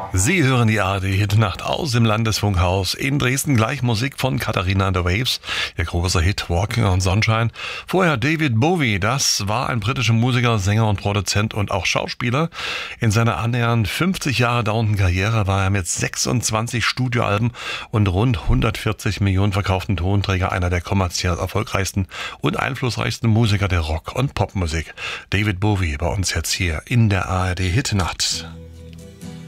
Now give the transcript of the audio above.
Sie hören die ARD-Hitnacht aus dem Landesfunkhaus. In Dresden gleich Musik von Katharina and the Waves, ihr großer Hit Walking on Sunshine. Vorher David Bowie, das war ein britischer Musiker, Sänger und Produzent und auch Schauspieler. In seiner annähernd 50 Jahre dauernden Karriere war er mit 26 Studioalben und rund 140 Millionen verkauften Tonträger einer der kommerziell erfolgreichsten und einflussreichsten Musiker der Rock- und Popmusik. David Bowie bei uns jetzt hier in der ARD-Hitnacht.